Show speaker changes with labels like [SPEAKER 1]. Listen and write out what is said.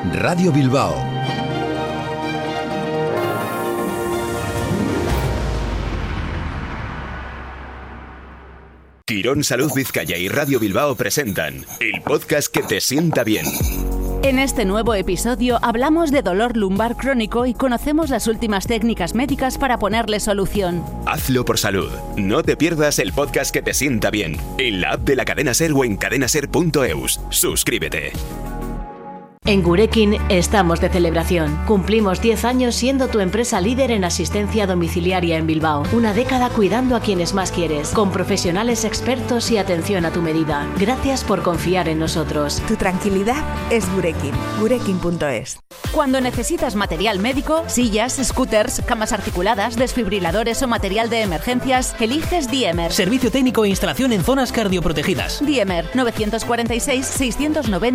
[SPEAKER 1] Radio Bilbao. Quirón Salud Vizcaya y Radio Bilbao presentan el podcast que te sienta bien.
[SPEAKER 2] En este nuevo episodio hablamos de dolor lumbar crónico y conocemos las últimas técnicas médicas para ponerle solución.
[SPEAKER 1] Hazlo por salud. No te pierdas el podcast que te sienta bien en la app de la cadena SER o en cadenaser.eus. Suscríbete.
[SPEAKER 3] En Gurekin estamos de celebración. Cumplimos 10 años siendo tu empresa líder en asistencia domiciliaria en Bilbao. Una década cuidando a quienes más quieres, con profesionales expertos y atención a tu medida. Gracias por confiar en nosotros.
[SPEAKER 4] Tu tranquilidad es Gurekin. Gurekin.es.
[SPEAKER 2] Cuando necesitas material médico, sillas, scooters, camas articuladas, desfibriladores o material de emergencias, eliges Diemer.
[SPEAKER 5] Servicio técnico e instalación en zonas cardioprotegidas.
[SPEAKER 2] Diemer, 946 690